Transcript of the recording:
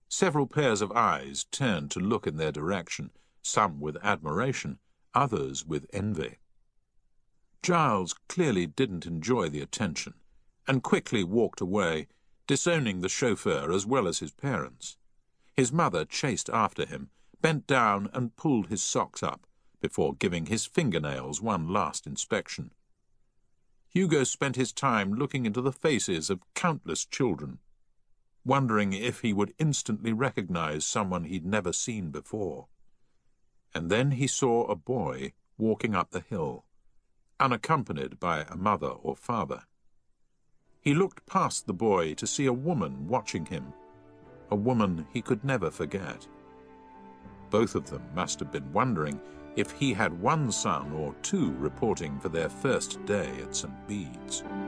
Several pairs of eyes turned to look in their direction, some with admiration, others with envy. Giles clearly didn't enjoy the attention, and quickly walked away, disowning the chauffeur as well as his parents. His mother chased after him, bent down and pulled his socks up, before giving his fingernails one last inspection. Hugo spent his time looking into the faces of countless children, wondering if he would instantly recognize someone he'd never seen before. And then he saw a boy walking up the hill, unaccompanied by a mother or father. He looked past the boy to see a woman watching him, a woman he could never forget. Both of them must have been wondering if he had one son or two reporting for their first day at St. Bede's.